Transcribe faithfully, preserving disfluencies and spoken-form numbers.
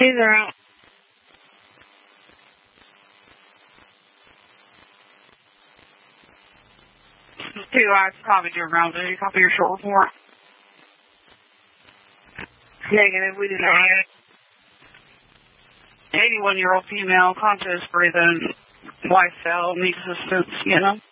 Two zero. Two eyes, copy to around. Did you copy your short report? Negative, we do not have it. eighty-one-year-old female, conscious, breathing, lifestyle, needs assistance, you know?